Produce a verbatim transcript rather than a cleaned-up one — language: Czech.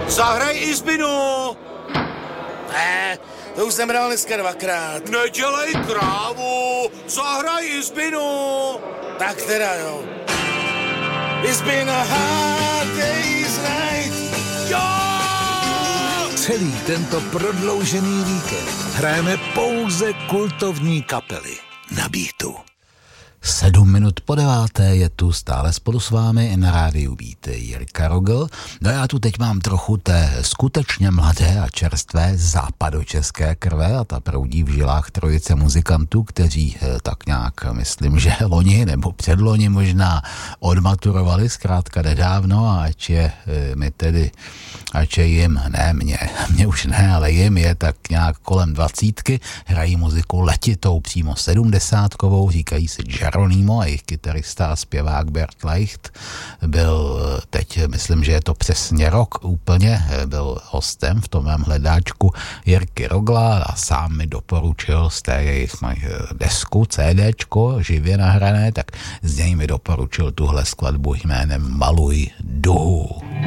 Zahraj Izbinu! Ne, to už jsem hrál dneska dvakrát. Nedělej krávu! Zahraj Izbinu! Tak teda jo. It's been a hard day's night. Jo! Celý tento prodloužený víkend hrajeme pouze kultovní kapely na Beatu. Sedm minut po deváté je tu stále spolu s vámi na rádiu Beat Jirka Rogl. No já tu teď mám trochu té skutečně mladé a čerstvé západočeské krve a ta proudí v žilách trojice muzikantů, kteří tak nějak, myslím, že loni nebo předloni možná odmaturovali zkrátka nedávno a ač je mi tedy, ač je jim, ne mě, mě už ne, ale jim je tak nějak kolem dvacítky, hrají muziku letitou, přímo sedmdesátkovou, říkají si Geronimo a jejich kytarista a zpěvák Bert Leicht byl teď, myslím, že je to přesně rok úplně, byl hostem v tom mém hledáčku Jirky Rogla a sám mi doporučil z té jejich desku, CDčko, živě nahrané, tak z něj mi doporučil tuhle skladbu jménem Maluj duhu.